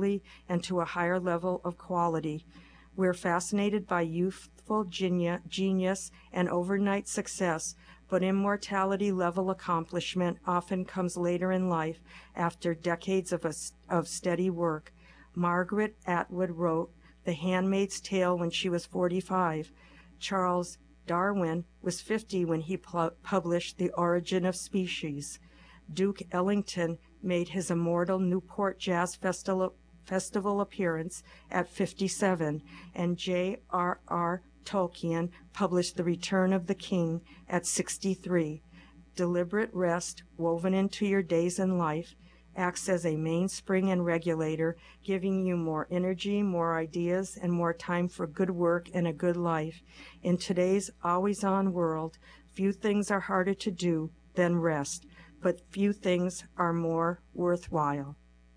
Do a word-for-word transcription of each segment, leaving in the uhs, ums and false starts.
naturally and to a higher level of quality. We're fascinated by youthful genius and overnight success, but immortality-level accomplishment often comes later in life after decades of, a, of steady work. Margaret Atwood wrote The Handmaid's Tale when she was forty-five. Charles Darwin was fifty when he pu- published The Origin of Species. Duke Ellington made his immortal Newport Jazz Festival, Festival appearance at fifty-seven, and J R R Tolkien published The Return of the King at sixty-three. Deliberate rest, woven into your days and life, acts as a mainspring and regulator, giving you more energy, more ideas, and more time for good work and a good life. In today's always-on world, few things are harder to do than rest, but few things are more worthwhile.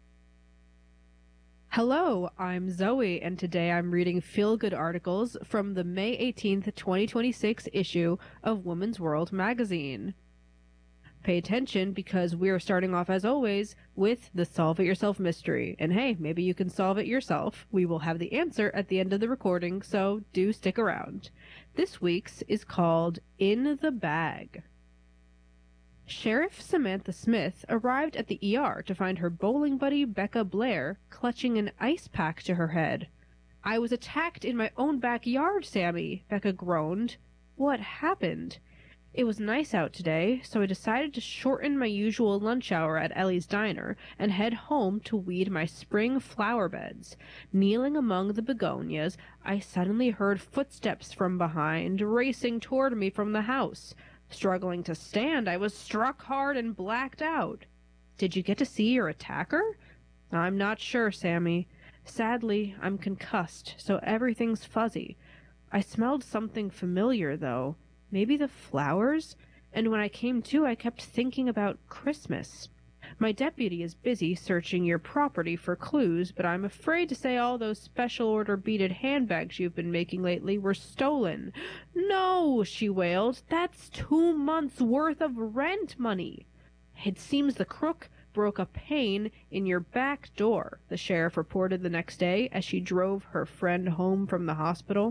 Hello, I'm Zoe, and today I'm reading feel-good articles from the May eighteenth, twenty twenty-six issue of Woman's World magazine. Pay attention because we're starting off, as always, with the Solve It Yourself mystery. And hey, maybe you can solve it yourself. We will have the answer at the end of the recording, so do stick around. This week's is called In the Bag. Sheriff Samantha Smith arrived at the E R to find her bowling buddy Becca Blair clutching an ice pack to her head. "I was attacked in my own backyard, Sammy," Becca groaned. "What happened?" "It was nice out today, so I decided to shorten my usual lunch hour at Ellie's Diner and head home to weed my spring flower beds. Kneeling among the begonias, I suddenly heard footsteps from behind, racing toward me from the house. Struggling to stand, I was struck hard and blacked out." "Did you get to see your attacker?" "I'm not sure, Sammy. Sadly, I'm concussed, so everything's fuzzy. I smelled something familiar, though. Maybe the flowers? And when I came to, I kept thinking about Christmas. My deputy is busy searching your property for clues, but I'm afraid to say all those special order beaded handbags you've been making lately were stolen." "No," she wailed. "That's two months' worth of rent money." "It seems the crook broke a pane in your back door," the sheriff reported the next day as she drove her friend home from the hospital.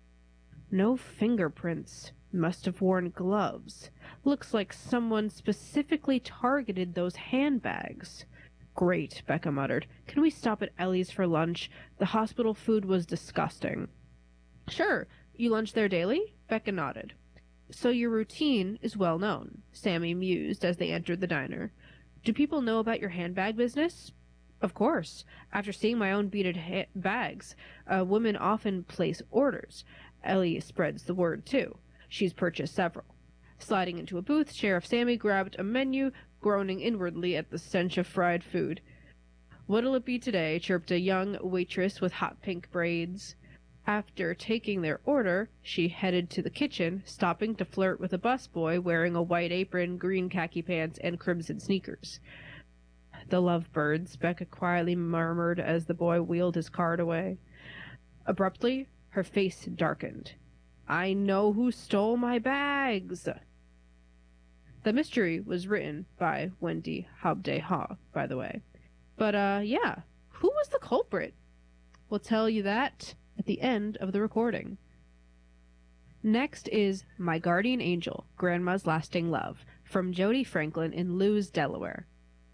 "No fingerprints. Must have worn gloves. Looks like someone specifically targeted those handbags." "Great," Becca muttered. "Can we stop at Ellie's for lunch? The hospital food was disgusting." "Sure. You lunch there daily?" Becca nodded. "So your routine is well known," Sammy mused as they entered the diner. "Do people know about your handbag business?" "Of course. After seeing my own beaded ha- bags, uh, women often place orders. Ellie spreads the word, too. She's purchased several." Sliding into a booth, Sheriff Sammy grabbed a menu, groaning inwardly at the stench of fried food. "What'll it be today?" chirped a young waitress with hot pink braids. After taking their order, she headed to the kitchen, stopping to flirt with a busboy wearing a white apron, green khaki pants, and crimson sneakers. "The lovebirds," Becca quietly murmured as the boy wheeled his cart away. Abruptly, her face darkened. "I know who stole my bags!" The mystery was written by Wendy Hobday-Haw, by the way. But, uh, yeah, who was the culprit? We'll tell you that at the end of the recording. Next is My Guardian Angel, Grandma's Lasting Love, from Jody Franklin in Lewes, Delaware.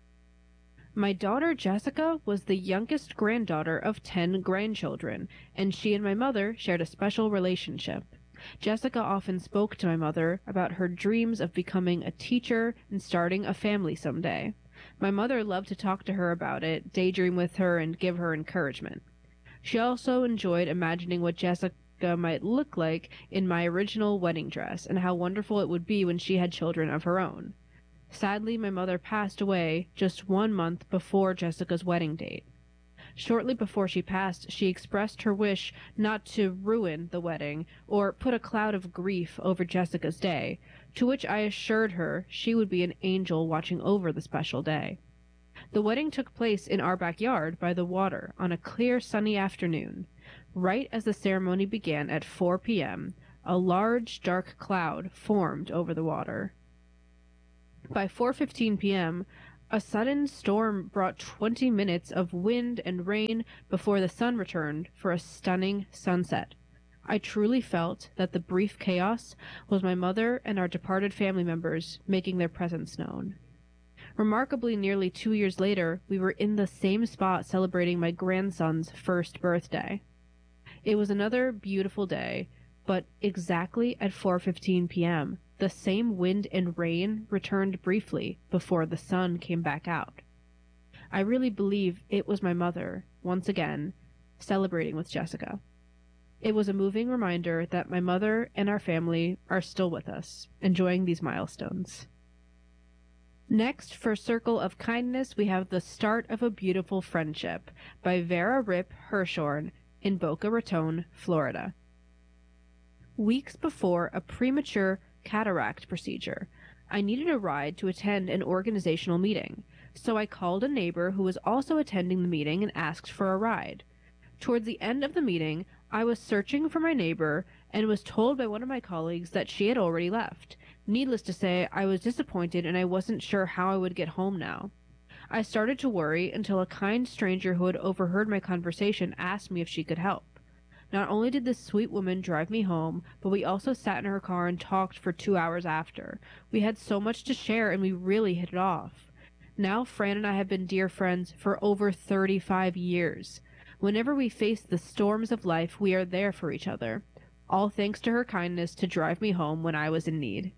My daughter Jessica was the youngest granddaughter of ten grandchildren, and she and my mother shared a special relationship. Jessica often spoke to my mother about her dreams of becoming a teacher and starting a family someday. My mother loved to talk to her about it, daydream with her, and give her encouragement. She also enjoyed imagining what Jessica might look like in my original wedding dress, and how wonderful it would be when she had children of her own. Sadly, my mother passed away just one month before Jessica's wedding date. Shortly before she passed, she expressed her wish not to ruin the wedding or put a cloud of grief over Jessica's day, to which I assured her she would be an angel watching over the special day. The wedding took place in our backyard by the water on a clear sunny afternoon. Right as the ceremony began at four p.m., a large dark cloud formed over the water. By four fifteen p.m., A sudden storm brought twenty minutes of wind and rain before the sun returned for a stunning sunset. I truly felt that the brief chaos was my mother and our departed family members making their presence known. Remarkably, nearly two years later, we were in the same spot celebrating my grandson's first birthday. It was another beautiful day, but exactly at four fifteen p.m., the same wind and rain returned briefly before the sun came back out. I really believe it was my mother, once again, celebrating with Jessica. It was a moving reminder that my mother and our family are still with us, enjoying these milestones. Next, for Circle of Kindness, we have The Start of a Beautiful Friendship by Vera Rip Hirschhorn in Boca Raton, Florida. Weeks before a premature cataract procedure, I needed a ride to attend an organizational meeting, so I called a neighbor who was also attending the meeting and asked for a ride. Towards the end of the meeting, I was searching for my neighbor and was told by one of my colleagues that she had already left. Needless to say, I was disappointed and I wasn't sure how I would get home now. I started to worry until a kind stranger who had overheard my conversation asked me if she could help. Not only did this sweet woman drive me home, but we also sat in her car and talked for two hours after. We had so much to share and we really hit it off. Now Fran and I have been dear friends for over thirty-five years. Whenever we face the storms of life, we are there for each other. All thanks to her kindness to drive me home when I was in need.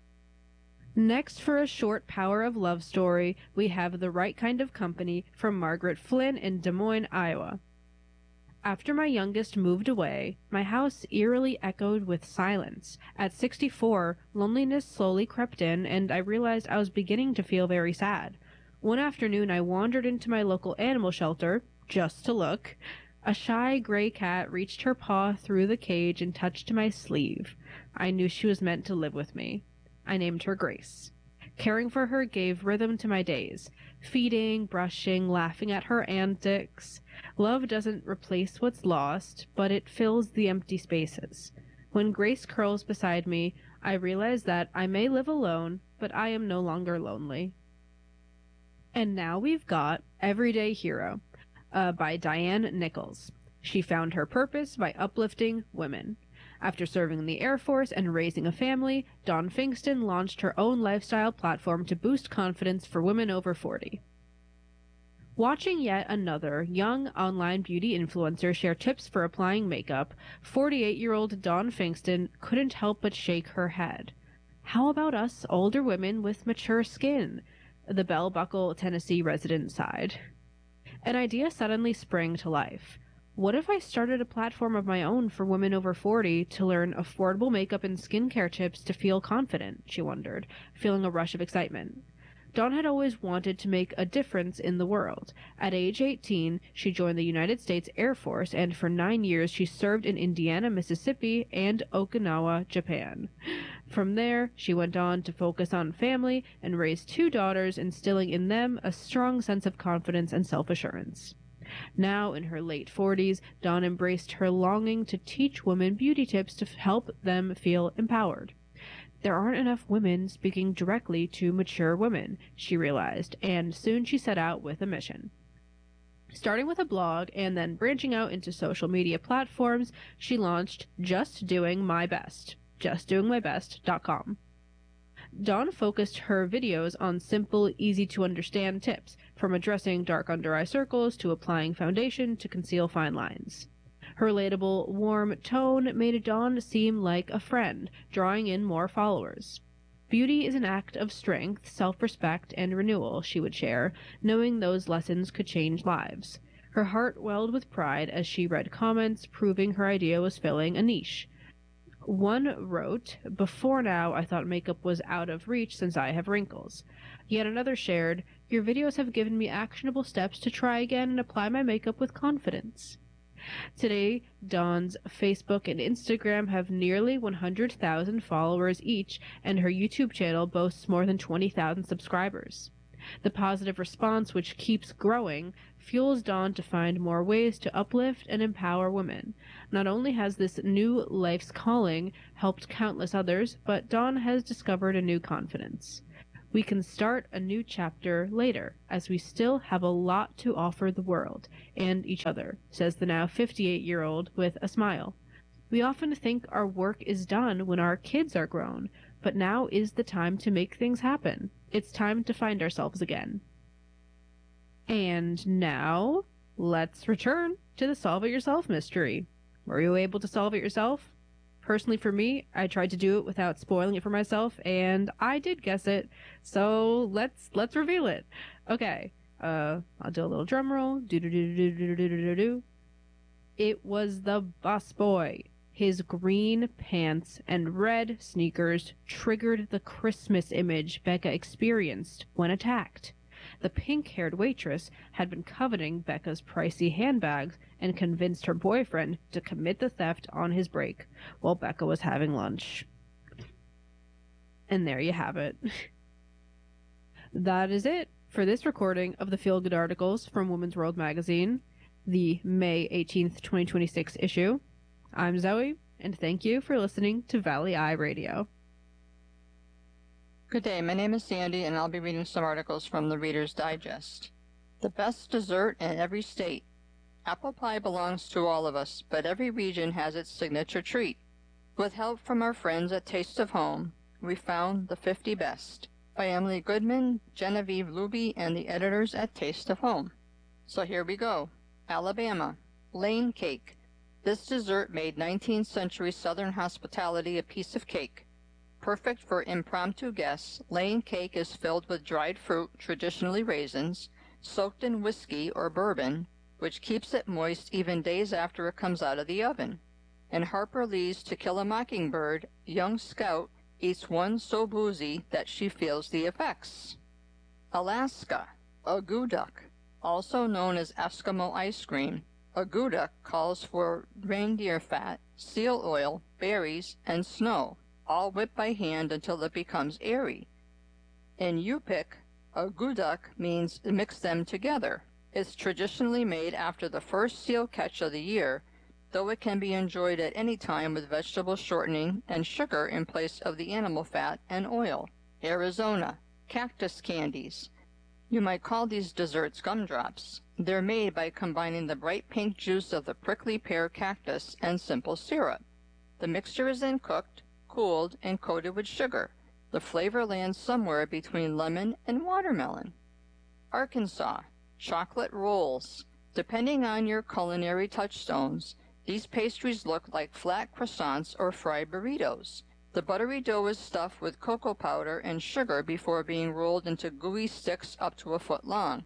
Next, for a short Power of Love story, we have The Right Kind of Company from Margaret Flynn in Des Moines, Iowa. After my youngest moved away, my house eerily echoed with silence. At sixty-four, loneliness slowly crept in, and I realized I was beginning to feel very sad. One afternoon, I wandered into my local animal shelter, just to look. A shy gray cat reached her paw through the cage and touched my sleeve. I knew she was meant to live with me. I named her Grace. Caring for her gave rhythm to my days. Feeding, brushing, laughing at her antics. Love doesn't replace what's lost, but it fills the empty spaces. When Grace curls beside me, I realize that I may live alone, but I am no longer lonely. And now we've got Everyday Hero, uh, by Diane Nichols. She found her purpose by uplifting women. After serving in the Air Force and raising a family, Dawn Finkston launched her own lifestyle platform to boost confidence for women over forty. Watching yet another young online beauty influencer share tips for applying makeup, forty-eight-year-old Dawn Finkston couldn't help but shake her head. How about us older women with mature skin? The Bell Buckle, Tennessee resident sighed. An idea suddenly sprang to life. What if I started a platform of my own for women over forty to learn affordable makeup and skincare tips to feel confident, she wondered, feeling a rush of excitement. Dawn had always wanted to make a difference in the world. At age eighteen, she joined the United States Air Force, and for nine years she served in Indiana, Mississippi, and Okinawa, Japan. From there, she went on to focus on family and raise two daughters, instilling in them a strong sense of confidence and self-assurance. Now, in her late forties, Dawn embraced her longing to teach women beauty tips to help them feel empowered. There aren't enough women speaking directly to mature women, she realized, and soon she set out with a mission. Starting with a blog and then branching out into social media platforms, she launched Just Doing My Best, just doing my best dot com. Dawn focused her videos on simple, easy-to-understand tips, from addressing dark under-eye circles to applying foundation to conceal fine lines. Her relatable, warm tone made Dawn seem like a friend, drawing in more followers. Beauty is an act of strength, self-respect, and renewal, she would share, knowing those lessons could change lives. Her heart welled with pride as she read comments proving her idea was filling a niche. One wrote, "Before now, I thought makeup was out of reach since I have wrinkles." Yet another shared, "Your videos have given me actionable steps to try again and apply my makeup with confidence." Today, Dawn's Facebook and Instagram have nearly one hundred thousand followers each, and her YouTube channel boasts more than twenty thousand subscribers. The positive response, which keeps growing, fuels Dawn to find more ways to uplift and empower women. Not only has this new life's calling helped countless others, but Dawn has discovered a new confidence. We can start a new chapter later, as we still have a lot to offer the world and each other, says the now fifty-eight-year-old with a smile. We often think our work is done when our kids are grown, but now is the time to make things happen. It's time to find ourselves again. And now, let's return to the Solve It Yourself mystery. Were you able to solve it yourself? Personally, for me, I tried to do it without spoiling it for myself, and I did guess it. So let's let's reveal it. Okay, uh, I'll do a little drum roll. Do do do do do do do do do. It was the busboy. His green pants and red sneakers triggered the Christmas image Becca experienced when attacked. The pink-haired waitress had been coveting Becca's pricey handbags and convinced her boyfriend to commit the theft on his break while Becca was having lunch. And there you have it. That is it for this recording of the Feel Good Articles from Women's World Magazine, the May eighteenth, twenty twenty-six issue. I'm Zoe, and thank you for listening to Valley Eye Radio. Good day, my name is Sandy, and I'll be reading some articles from the Reader's Digest. The best dessert in every state. Apple pie belongs to all of us, but every region has its signature treat. With help from our friends at Taste of Home, we found the fifty best, by Emily Goodman, Genevieve Luby, and the editors at Taste of Home. So here we go. Alabama. Lane cake. This dessert made nineteenth century Southern hospitality a piece of cake. Perfect for impromptu guests, Lane cake is filled with dried fruit, traditionally raisins, soaked in whiskey or bourbon, which keeps it moist even days after it comes out of the oven. In Harper Lee's To Kill a Mockingbird, young Scout eats one so boozy that she feels the effects. Alaska. Aguduk, also known as Eskimo ice cream. Aguduk calls for reindeer fat, seal oil, berries, and snow, all whipped by hand until it becomes airy. In Yupik, aguduk means mix them together. It's traditionally made after the first seal catch of the year, though it can be enjoyed at any time with vegetable shortening and sugar in place of the animal fat and oil. Arizona, cactus candies. You might call these desserts gumdrops. They're made by combining the bright pink juice of the prickly pear cactus and simple syrup. The mixture is then cooked, cooled, and coated with sugar. The flavor lands somewhere between lemon and watermelon. Arkansas. Chocolate rolls. Depending on your culinary touchstones, these pastries look like flat croissants or fried burritos. The buttery dough is stuffed with cocoa powder and sugar before being rolled into gooey sticks up to a foot long.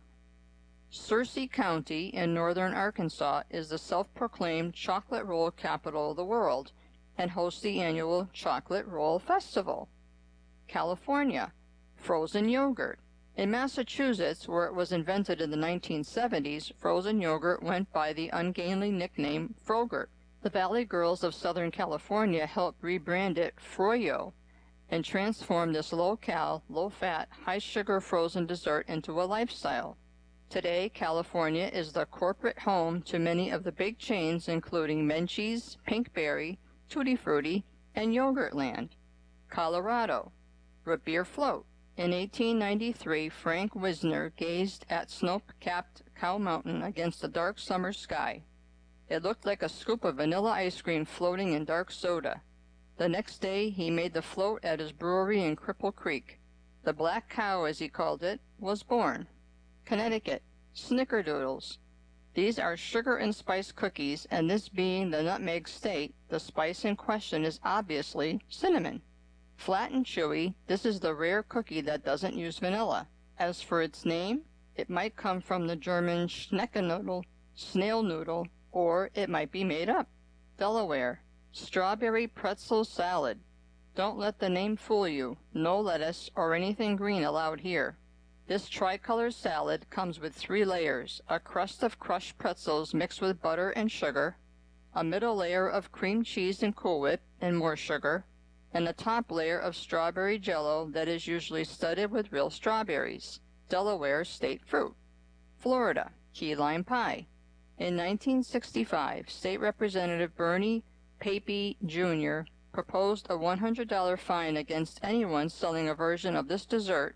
Searcy County in northern Arkansas is the self-proclaimed chocolate roll capital of the world and hosts the annual Chocolate Roll Festival. California. Frozen yogurt. In Massachusetts, where it was invented in the nineteen seventies, frozen yogurt went by the ungainly nickname Frogurt. The Valley Girls of Southern California helped rebrand it Froyo and transform this low-cal, low-fat, high-sugar frozen dessert into a lifestyle. Today, California is the corporate home to many of the big chains including Menchie's, Pinkberry, Tutti Frutti, and Yogurtland. Colorado. Root beer float. In eighteen ninety-three, Frank Wisner gazed at snow-capped Cow Mountain against the dark summer sky. It looked like a scoop of vanilla ice cream floating in dark soda. The next day, he made the float at his brewery in Cripple Creek. The Black Cow, as he called it, was born. Connecticut. Snickerdoodles. These are sugar and spice cookies, and this being the nutmeg state, the spice in question is obviously cinnamon. Flat and chewy, this is the rare cookie that doesn't use vanilla. As for its name, it might come from the German Schneckennoodle, snail noodle, or it might be made up. Delaware. Strawberry pretzel salad. Don't let the name fool you. No lettuce or anything green allowed here. This tricolor salad comes with three layers, a crust of crushed pretzels mixed with butter and sugar, a middle layer of cream cheese and Cool Whip and more sugar, and a top layer of strawberry jello that is usually studded with real strawberries, Delaware state fruit. Florida. Key lime pie. In nineteen sixty-five, State Representative Bernie Papey, Junior proposed a one hundred dollar fine against anyone selling a version of this dessert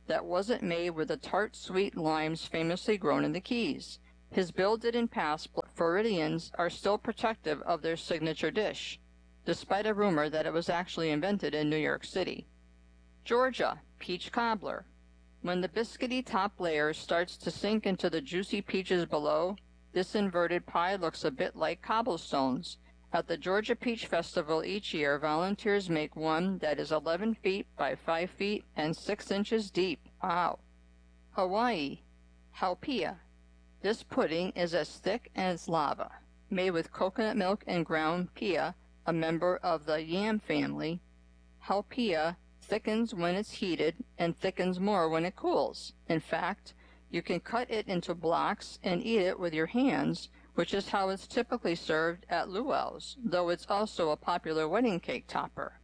that wasn't made with the tart sweet limes famously grown in the Keys. His bill didn't pass, but Floridians are still protective of their signature dish, despite a rumor that it was actually invented in New York City. Georgia, peach cobbler. When the biscuity top layer starts to sink into the juicy peaches below, this inverted pie looks a bit like cobblestones. At the Georgia Peach Festival each year, volunteers make one that is eleven feet by five feet and six inches deep. Wow. Hawaii, haupia. This pudding is as thick as lava, made with coconut milk and ground pia, a member of the yam family. Haupia thickens when it's heated and thickens more when it cools. In fact, you can cut it into blocks and eat it with your hands, which is how it's typically served at luau's, though it's also a popular wedding cake topper.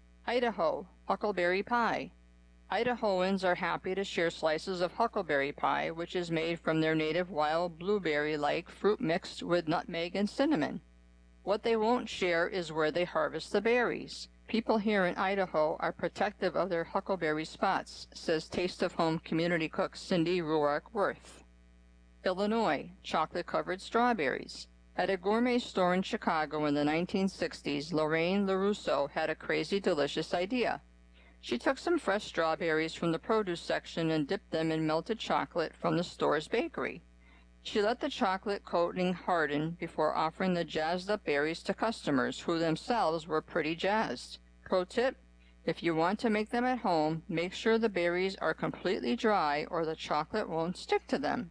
Idaho, huckleberry pie. Idahoans are happy to share slices of huckleberry pie, which is made from their native wild blueberry-like fruit mixed with nutmeg and cinnamon. What they won't share is where they harvest the berries. People here in Idaho are protective of their huckleberry spots, says Taste of Home community cook Cindy Ruark Worth. Illinois, chocolate-covered strawberries. At a gourmet store in Chicago in the nineteen sixties, Lorraine LaRusso had a crazy delicious idea. She took some fresh strawberries from the produce section and dipped them in melted chocolate from the store's bakery. She let the chocolate coating harden before offering the jazzed-up berries to customers, who themselves were pretty jazzed. Pro tip: if you want to make them at home, make sure the berries are completely dry or the chocolate won't stick to them.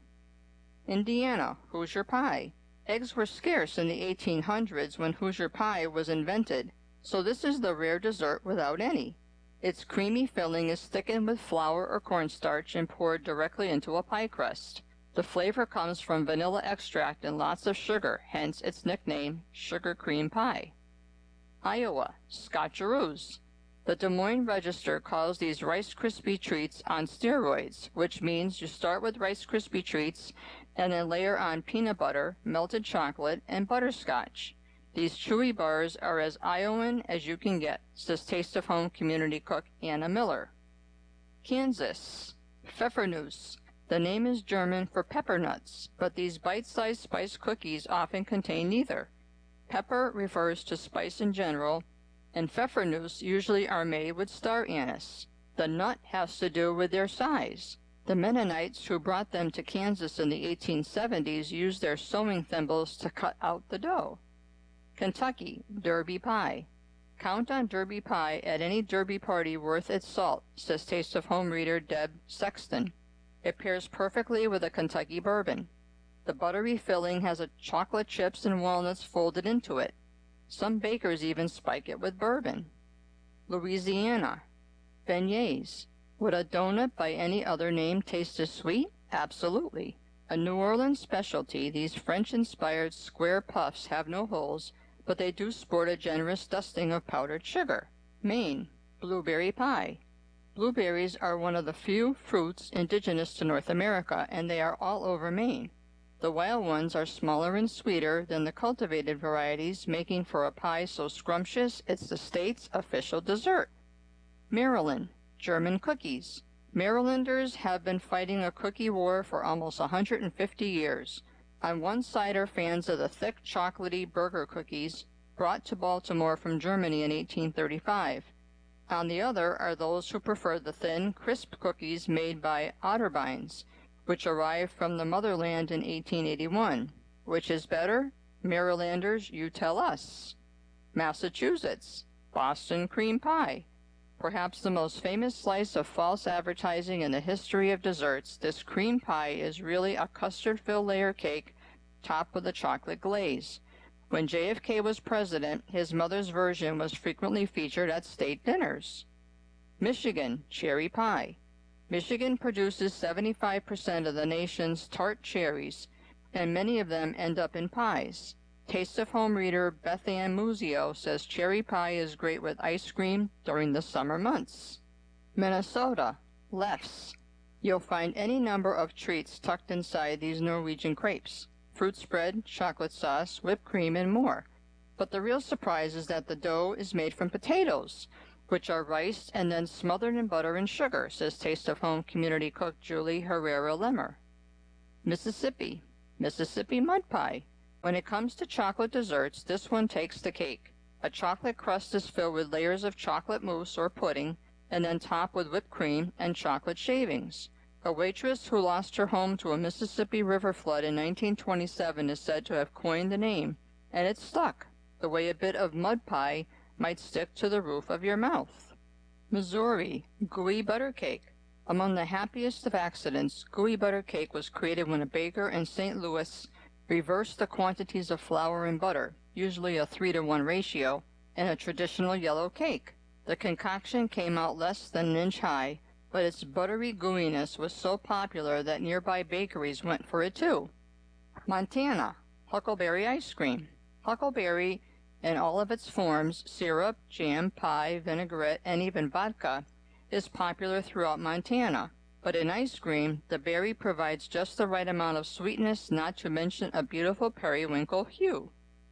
Indiana, Hoosier pie. Eggs were scarce in the eighteen hundreds when Hoosier pie was invented, so this is the rare dessert without any. Its creamy filling is thickened with flour or cornstarch and poured directly into a pie crust. The flavor comes from vanilla extract and lots of sugar, hence its nickname, sugar cream pie. Iowa, Scotcheroos. The Des Moines Register calls these Rice Krispie treats on steroids, which means you start with Rice Krispie treats and then layer on peanut butter, melted chocolate, and butterscotch. These chewy bars are as Iowan as you can get, says Taste of Home community cook Anna Miller. Kansas, Pfeffernuss. The name is German for pepper nuts, but these bite-sized spice cookies often contain neither. Pepper refers to spice in general, and Pfeffernuss usually are made with star anise. The nut has to do with their size. The Mennonites who brought them to Kansas in the eighteen seventies used their sewing thimbles to cut out the dough. Kentucky, Derby pie. Count on Derby pie at any Derby party worth its salt, says Taste of Home reader Deb Sexton. It pairs perfectly with a Kentucky bourbon. The buttery filling has a chocolate chips and walnuts folded into it. Some bakers even spike it with bourbon. Louisiana, beignets. Would a donut by any other name taste as sweet? Absolutely. A New Orleans specialty, these French-inspired square puffs have no holes, but they do sport a generous dusting of powdered sugar. Maine, blueberry pie. Blueberries are one of the few fruits indigenous to North America, and they are all over Maine. The wild ones are smaller and sweeter than the cultivated varieties, making for a pie so scrumptious it's the state's official dessert. Maryland, German cookies. Marylanders have been fighting a cookie war for almost one hundred fifty years. On one side are fans of the thick, chocolatey burger cookies brought to Baltimore from Germany in eighteen thirty-five. On the other are those who prefer the thin, crisp cookies made by Otterbeins, which arrived from the motherland in eighteen eighty-one. Which is better? Marylanders, you tell us. Massachusetts, Boston cream pie. Perhaps the most famous slice of false advertising in the history of desserts, this cream pie is really a custard-filled layer cake topped with a chocolate glaze. When J F K was president, his mother's version was frequently featured at state dinners. Michigan, cherry pie. Michigan produces seventy-five percent of the nation's tart cherries, and many of them end up in pies. Taste of Home reader Beth Ann Muzio says cherry pie is great with ice cream during the summer months. Minnesota, Lefse. You'll find any number of treats tucked inside these Norwegian crepes. Fruit spread, chocolate sauce, whipped cream, and more. But the real surprise is that the dough is made from potatoes. which are riced and then smothered in butter and sugar, says Taste of Home community cook Julie Herrera Lemmer. Mississippi. Mississippi mud pie. When it comes to chocolate desserts, this one takes the cake. A chocolate crust is filled with layers of chocolate mousse or pudding, and then topped with whipped cream and chocolate shavings. A waitress who lost her home to a Mississippi River flood in nineteen twenty-seven is said to have coined the name, and it stuck, the way a bit of mud pie might stick to the roof of your mouth. Missouri, gooey butter cake. Among the happiest of accidents, gooey butter cake was created when a baker in Saint Louis reversed the quantities of flour and butter, usually a three to one ratio, in a traditional yellow cake. The concoction came out less than an inch high, but its buttery gooiness was so popular that nearby bakeries went for it too. Montana, huckleberry ice cream. Huckleberry in all of its forms, syrup, jam, pie, vinaigrette, and even vodka, is popular throughout Montana. But in ice cream, the berry provides just the right amount of sweetness, not to mention a beautiful periwinkle hue.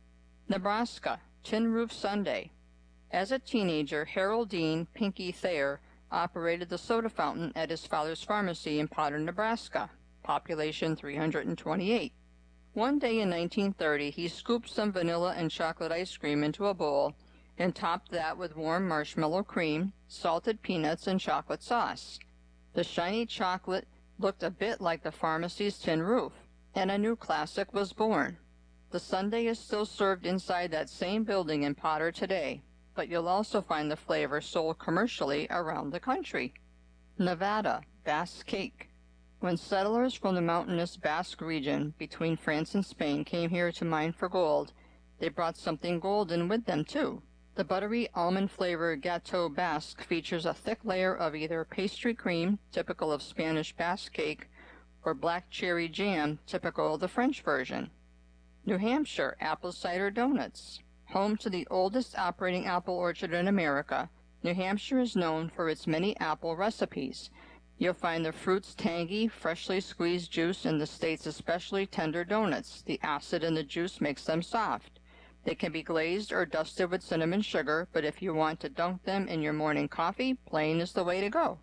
Nebraska, tin roof sundae. As a teenager, Harold Dean Pinky Thayer operated the soda fountain at his father's pharmacy in Potter, Nebraska, population three hundred twenty-eight. One day in nineteen thirty, he scooped some vanilla and chocolate ice cream into a bowl and topped that with warm marshmallow cream, salted peanuts, and chocolate sauce. The shiny chocolate looked a bit like the pharmacy's tin roof, and a new classic was born. The sundae is still served inside that same building in Potter today, but you'll also find the flavor sold commercially around the country. Nevada, Basque cake. When settlers from the mountainous Basque region between France and Spain came here to mine for gold, they brought something golden with them too. The buttery almond-flavored Gâteau Basque features a thick layer of either pastry cream, typical of Spanish Basque cake, or black cherry jam, typical of the French version. New Hampshire, apple cider donuts. Home to the oldest operating apple orchard in America, New Hampshire is known for its many apple recipes. You'll find the fruit's tangy, freshly squeezed juice in the state's especially tender donuts. The acid in the juice makes them soft. They can be glazed or dusted with cinnamon sugar, but if you want to dunk them in your morning coffee, plain is the way to go.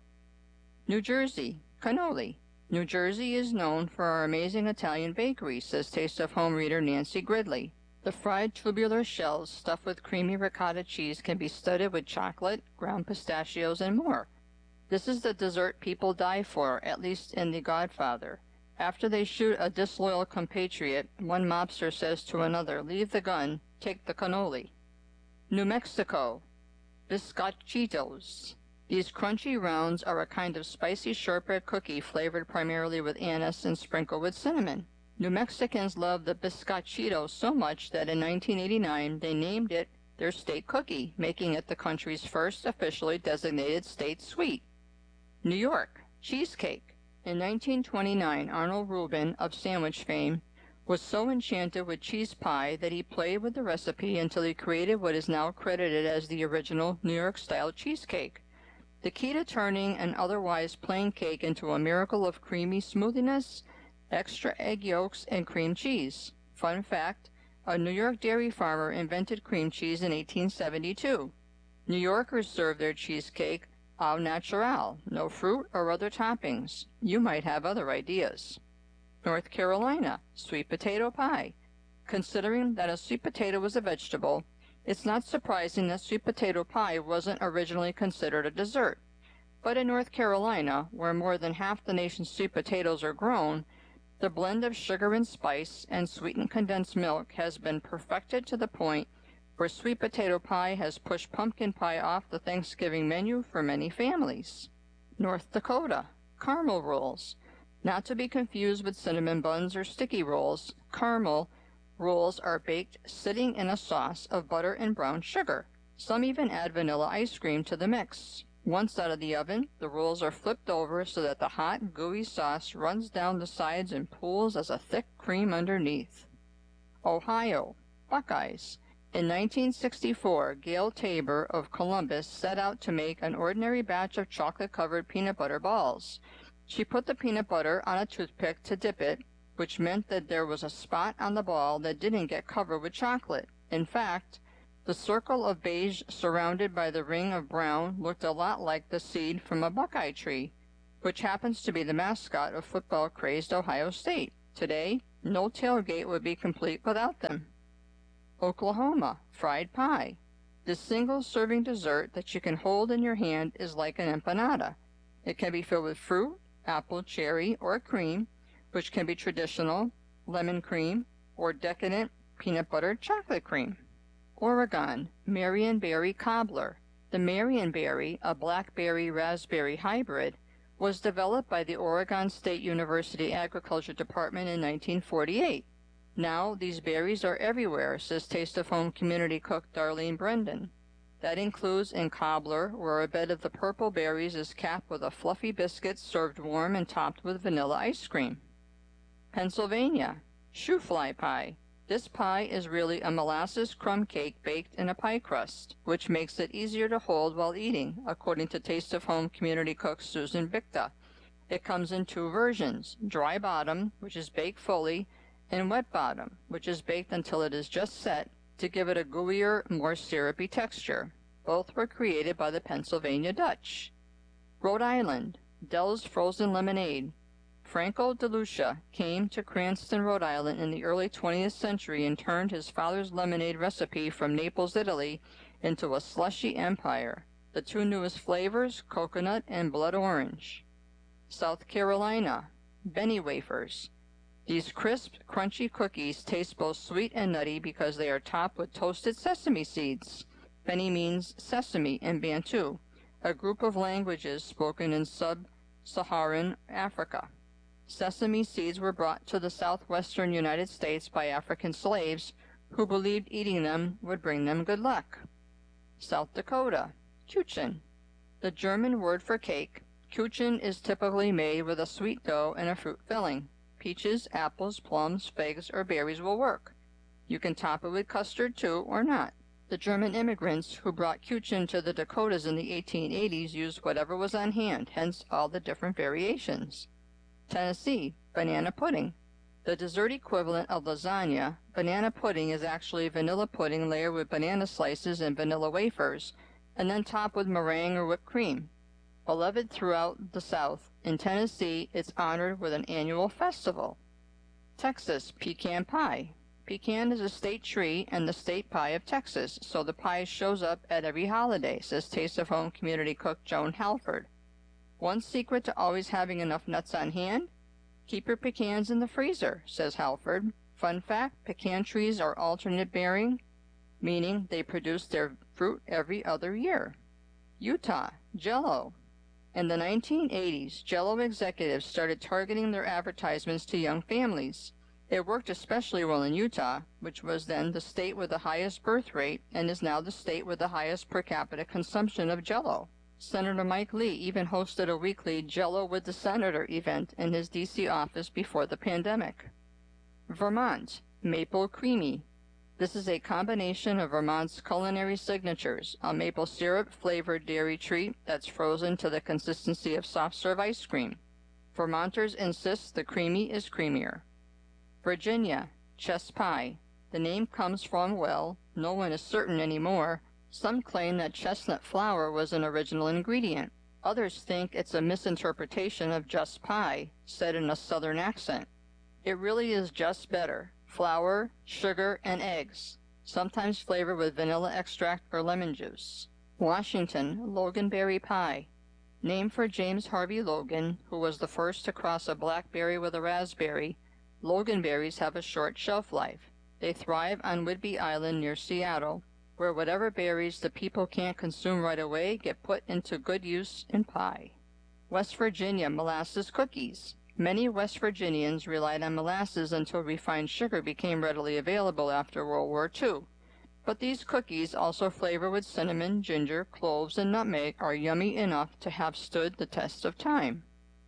New Jersey, cannoli. New Jersey is known for our amazing Italian bakery, says Taste of Home reader Nancy Gridley. The fried tubular shells stuffed with creamy ricotta cheese can be studded with chocolate, ground pistachios, and more. This is the dessert people die for, at least in The Godfather. After they shoot a disloyal compatriot, one mobster says to another, "Leave the gun, take the cannoli." New Mexico, bizcochitos. These crunchy rounds are a kind of spicy shortbread cookie flavored primarily with anise and sprinkled with cinnamon. New Mexicans love the bizcochito so much that in nineteen eighty-nine they named it their state cookie, making it the country's first officially designated state sweet. New York, cheesecake. In nineteen twenty-nine, Arnold Rubin, of sandwich fame, was so enchanted with cheese pie that he played with the recipe until he created what is now credited as the original New York-style cheesecake. The key to turning an otherwise plain cake into a miracle of creamy smoothiness, extra egg yolks, and cream cheese. Fun fact, a New York dairy farmer invented cream cheese in eighteen seventy-two. New Yorkers serve their cheesecake au naturel, no fruit or other toppings. You might have other ideas. North Carolina, sweet potato pie. Considering that a sweet potato is a vegetable, it's not surprising that sweet potato pie wasn't originally considered a dessert. But in North Carolina, where more than half the nation's sweet potatoes are grown, the blend of sugar and spice and sweetened condensed milk has been perfected to the point where sweet potato pie has pushed pumpkin pie off the Thanksgiving menu for many families. North Dakota, caramel rolls. Not to be confused with cinnamon buns or sticky rolls, caramel rolls are baked sitting in a sauce of butter and brown sugar. Some even add vanilla ice cream to the mix. Once out of the oven, the rolls are flipped over so that the hot, gooey sauce runs down the sides and pools as a thick cream underneath. Ohio, Buckeyes. In nineteen sixty-four, Gail Tabor of Columbus set out to make an ordinary batch of chocolate-covered peanut butter balls. She put the peanut butter on a toothpick to dip it, which meant that there was a spot on the ball that didn't get covered with chocolate. In fact, the The circle of beige surrounded by the ring of brown looked a lot like the seed from a buckeye tree, which happens to be the mascot of football-crazed Ohio State. Today, no tailgate would be complete without them. Oklahoma, fried pie. This single-serving dessert that you can hold in your hand is like an empanada. It can be filled with fruit, apple, cherry, or cream, which can be traditional, lemon cream, or decadent, peanut butter chocolate cream. Oregon, Marionberry cobbler. The Marionberry, a blackberry-raspberry hybrid, was developed by the Oregon State University Agriculture Department in nineteen forty-eight. Now these berries are everywhere, says Taste of Home community cook Darlene Brendan. That includes in cobbler, where a bed of the purple berries is capped with a fluffy biscuit served warm and topped with vanilla ice cream. Pennsylvania, shoe-fly pie. This pie is really a molasses crumb cake baked in a pie crust, which makes it easier to hold while eating, according to Taste of Home community cook Susan Bichta. It comes in two versions, dry bottom, which is baked fully, and wet bottom, which is baked until it is just set to give it a gooier, more syrupy texture. Both were created by the Pennsylvania Dutch. Rhode Island, Dell's frozen lemonade. Franco de Lucia came to Cranston, Rhode Island in the early twentieth century and turned his father's lemonade recipe from Naples, Italy, into a slushy empire. The two newest flavors, coconut and blood orange. South Carolina, Benny wafers. These crisp, crunchy cookies taste both sweet and nutty because they are topped with toasted sesame seeds. Benny means sesame in Bantu, a group of languages spoken in sub-Saharan Africa. Sesame seeds were brought to the southwestern United States by African slaves who believed eating them would bring them good luck. South Dakota, Kuchen. The German word for cake, Kuchen is typically made with a sweet dough and a fruit filling. Peaches, apples, plums, figs, or berries will work. You can top it with custard too, or not. The German immigrants who brought Kuchen to the Dakotas in the eighteen eighties used whatever was on hand, hence all the different variations. Tennessee, banana pudding. The dessert equivalent of lasagna, banana pudding is actually vanilla pudding layered with banana slices and vanilla wafers, and then topped with meringue or whipped cream. Beloved throughout the South, in Tennessee it's honored with an annual festival. Texas, pecan pie. Pecan is a state tree and the state pie of Texas, so the pie shows up at every holiday, says Taste of Home community cook Joan Halford. One secret to always having enough nuts on hand? Keep your pecans in the freezer, says Halford. Fun fact, pecan trees are alternate bearing, meaning they produce their fruit every other year. Utah, Jell-O. In the nineteen eighties, Jell-O executives started targeting their advertisements to young families. It worked especially well in Utah, which was then the state with the highest birth rate and is now the state with the highest per capita consumption of Jell-O. Senator Mike Lee even hosted a weekly Jell-O with the Senator event in his D C office before the pandemic. Vermont, Maple Creamy. This is a combination of Vermont's culinary signatures, a maple syrup-flavored dairy treat that's frozen to the consistency of soft-serve ice cream. Vermonters insist the creamy is creamier. Virginia, Chess Pie. The name comes from, well, no one is certain anymore. Some claim that chestnut flour was an original ingredient. Others think it's a misinterpretation of just pie, said in a southern accent. It really is just better. Flour, sugar, and eggs, sometimes flavored with vanilla extract or lemon juice. Washington, Loganberry Pie. Named for James Harvey Logan, who was the first to cross a blackberry with a raspberry, Loganberries have a short shelf life. They thrive on Whidbey Island near Seattle, where whatever berries the people can't consume right away get put into good use in pie. West Virginia, Molasses Cookies. Many West Virginians relied on molasses until refined sugar became readily available after World War Two. But these cookies, also flavored with cinnamon, ginger, cloves, and nutmeg, are yummy enough to have stood the test of time.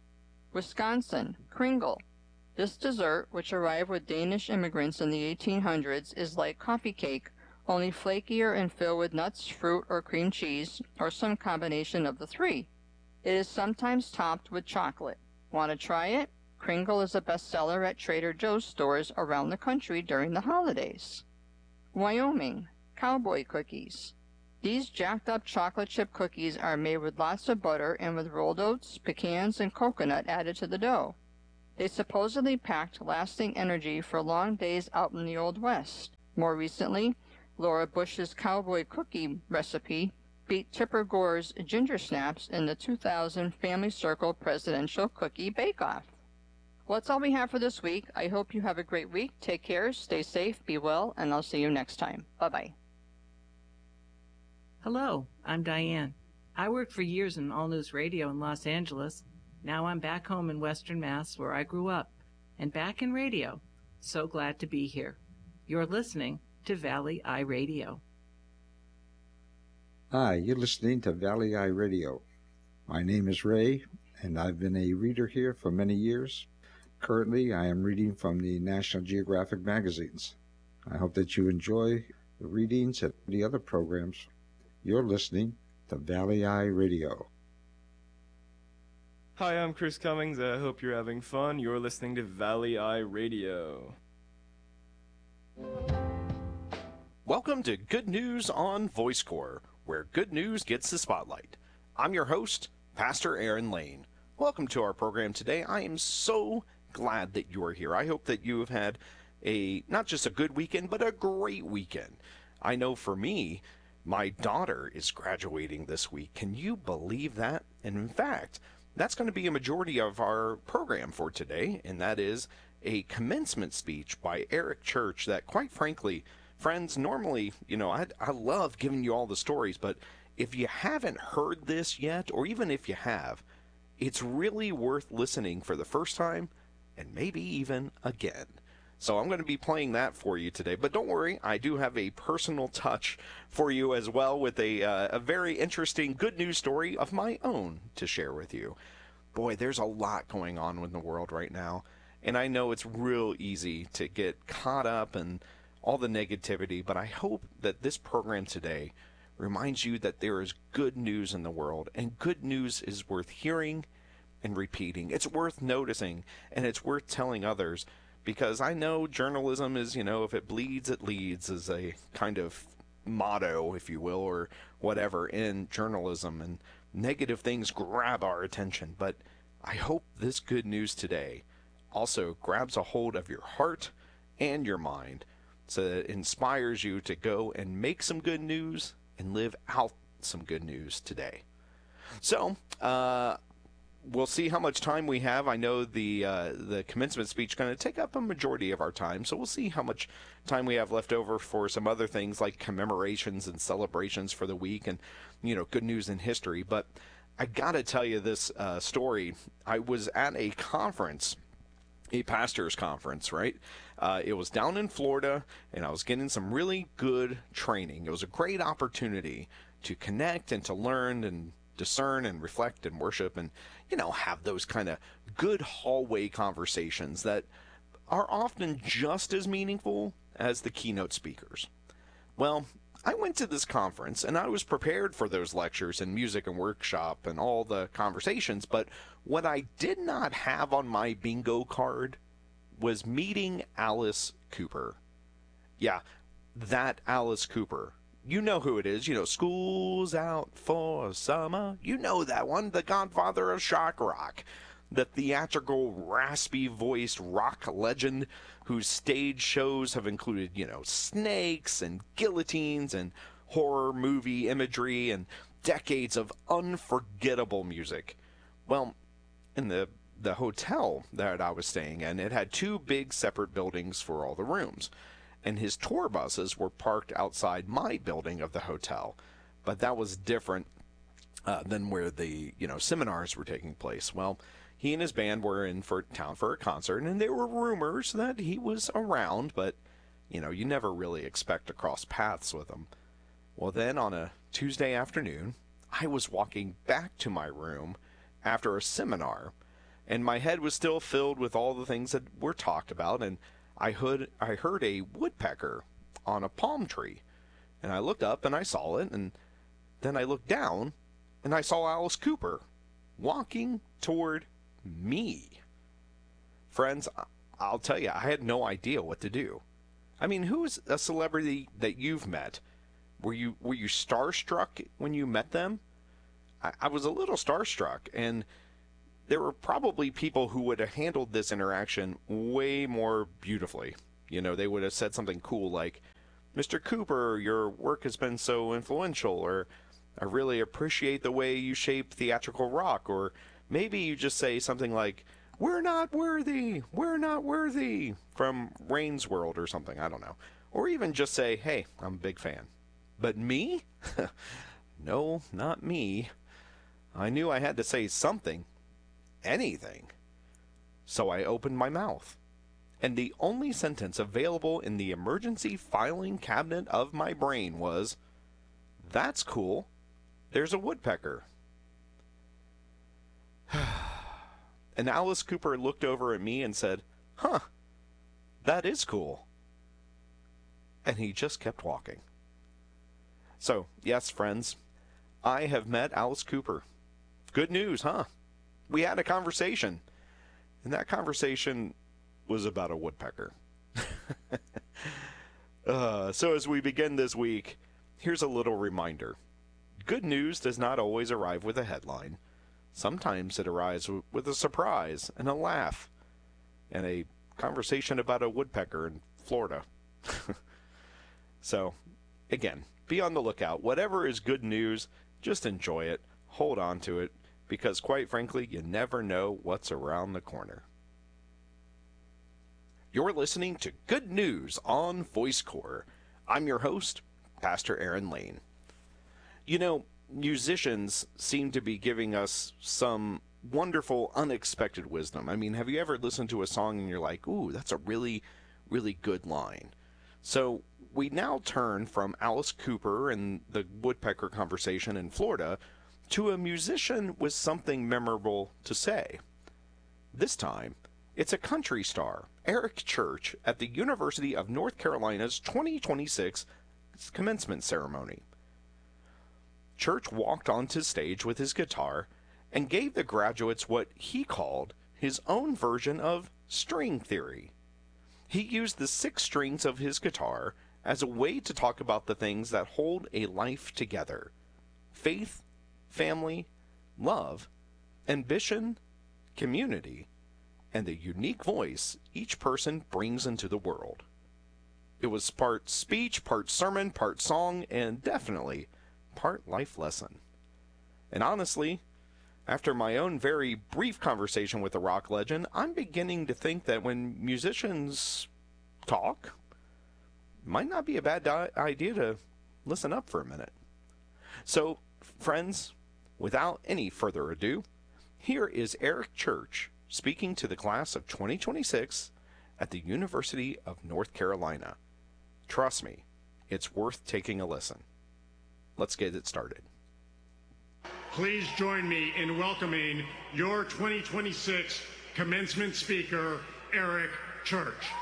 Wisconsin, Kringle. This dessert, which arrived with Danish immigrants in the eighteen hundreds, is like coffee cake, only flakier and filled with nuts, fruit, or cream cheese, or some combination of the three. It is sometimes topped with chocolate. Want to try it? Kringle is a bestseller at Trader Joe's stores around the country during the holidays. Wyoming, cowboy cookies. These jacked up chocolate chip cookies are made with lots of butter and with rolled oats, pecans, and coconut added to the dough. They supposedly packed lasting energy for long days out in the Old West. More recently, Laura Bush's cowboy cookie recipe beat Tipper Gore's ginger snaps in the two thousand Family Circle Presidential Cookie Bake-Off. Well, that's all we have for this week. I hope you have a great week. Take care, stay safe, be well, and I'll see you next time. Bye-bye. Hello, I'm Diane. I worked for years in All News Radio in Los Angeles. Now I'm back home in Western Mass where I grew up, and back in radio. So glad to be here. You're listening to Valley Eye Radio. Hi, you're listening to Valley Eye Radio. My name is Ray, and I've been a reader here for many years. Currently, I am reading from the National Geographic magazines. I hope that you enjoy the readings and the other programs. You're listening to Valley Eye Radio. Hi, I'm Chris Cummings. I hope you're having fun. You're listening to Valley Eye Radio. Welcome to Good News on VoiceCore, where good news gets the spotlight. I'm your host, Pastor Aaron Lane. Welcome to our program today. I am so glad that you are here. I hope that you have had a not just a good weekend, but a great weekend. I know for me, my daughter is graduating this week. Can you believe that? And in fact, that's going to be a majority of our program for today, and that is a commencement speech by Eric Church that, quite frankly, friends, normally, you know, I, I love giving you all the stories, but if you haven't heard this yet, or even if you have, it's really worth listening for the first time and maybe even again. So I'm going to be playing that for you today. But don't worry, I do have a personal touch for you as well with a, uh, a very interesting good news story of my own to share with you. Boy, there's a lot going on in the world right now. And I know it's real easy to get caught up in all the negativity, but I hope that this program today reminds you that there is good news in the world, and good news is worth hearing and repeating. It's worth noticing, and it's worth telling others, because I know journalism is, you know, if it bleeds, it leads, is a kind of motto, if you will, or whatever in journalism, and negative things grab our attention. But I hope this good news today also grabs a hold of your heart and your mind, so that it inspires you to go and make some good news and live out some good news today. So, uh, we'll see how much time we have. I know the uh, the commencement speech is going to take up a majority of our time, so we'll see how much time we have left over for some other things like commemorations and celebrations for the week and, you know, good news in history. But I got to tell you this uh, story. I was at a conference, a pastor's conference, right? Uh, it was down in Florida, and I was getting some really good training. It was a great opportunity to connect and to learn and discern and reflect and worship and, you know, have those kind of good hallway conversations that are often just as meaningful as the keynote speakers. Well, I went to this conference and I was prepared for those lectures and music and workshop and all the conversations, but what I did not have on my bingo card was meeting Alice Cooper. Yeah, that Alice Cooper. You know who it is. You know, School's Out for Summer. You know that one, the godfather of shock rock. The theatrical, raspy-voiced rock legend whose stage shows have included, you know, snakes and guillotines and horror movie imagery and decades of unforgettable music. Well, in the the hotel that I was staying in, it had two big separate buildings for all the rooms. And his tour buses were parked outside my building of the hotel. But that was different uh, than where the, you know, seminars were taking place. Well, he and his band were in for town for a concert, and there were rumors that he was around, but, you know, you never really expect to cross paths with him. Well, then on a Tuesday afternoon, I was walking back to my room after a seminar, and my head was still filled with all the things that were talked about, and I heard, I heard a woodpecker on a palm tree, and I looked up and I saw it, and then I looked down and I saw Alice Cooper walking toward me. Friends, I'll tell you, I had no idea what to do. I mean, who is a celebrity that you've met Were you were you starstruck when you met them? I, I was a little starstruck, and there were probably people who would have handled this interaction way more beautifully. You know, they would have said something cool like, Mister Cooper, your work has been so influential, or I really appreciate the way you shape theatrical rock, or maybe you just say something like, we're not worthy, we're not worthy, from Rain's World or something, I don't know. Or even just say, hey, I'm a big fan. But me? No, not me. I knew I had to say something. Anything. So I opened my mouth. And the only sentence available in the emergency filing cabinet of my brain was, that's cool. There's a woodpecker. And Alice Cooper looked over at me and said, huh, that is cool. And he just kept walking. So, yes, friends, I have met Alice Cooper. Good news, huh? We had a conversation. And that conversation was about a woodpecker. uh, so as we begin this week, here's a little reminder. Good news does not always arrive with a headline. Sometimes it arrives with a surprise and a laugh and a conversation about a woodpecker in Florida. So, again, be on the lookout. Whatever is good news, just enjoy it. Hold on to it, because quite frankly, you never know what's around the corner. You're listening to Good News on VoiceCore. I'm your host, Pastor Aaron Lane. You know, musicians seem to be giving us some wonderful, unexpected wisdom. I mean, have you ever listened to a song and you're like, ooh, that's a really, really good line? So we now turn from Alice Cooper and the woodpecker conversation in Florida to a musician with something memorable to say. This time, it's a country star, Eric Church, at the University of North Carolina's twenty twenty-six commencement ceremony. Church walked onto stage with his guitar and gave the graduates what he called his own version of string theory. He used the six strings of his guitar as a way to talk about the things that hold a life together: faith, family, love, ambition, community, and the unique voice each person brings into the world. It was part speech, part sermon, part song, and definitely part life lesson. And honestly, after my own very brief conversation with the rock legend, I'm beginning to think that when musicians talk, it might not be a bad di- idea to listen up for a minute. So, friends, without any further ado, here is Eric Church speaking to the class of twenty twenty-six at the University of North Carolina. Trust me, it's worth taking a listen. Let's get it started. Please join me in welcoming your twenty twenty-six commencement speaker, Eric Church.